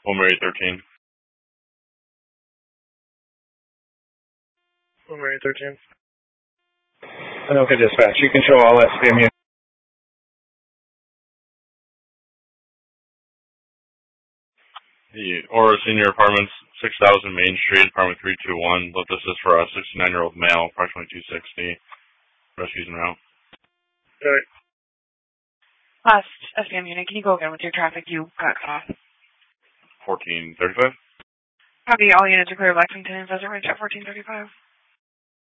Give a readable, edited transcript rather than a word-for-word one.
Mary 13. Mary 13. Okay, dispatch. You control all SPM units. The Aura Senior Apartments, 6000 Main Street, apartment 321. Left assist for a 69-year-old male, approximately 260. Rescues en route. Alright. Last SPM unit, can you go again with your traffic? You got cut off. 1435. Copy, all units are clear. Lexington and Pheasant Ridge at 1435.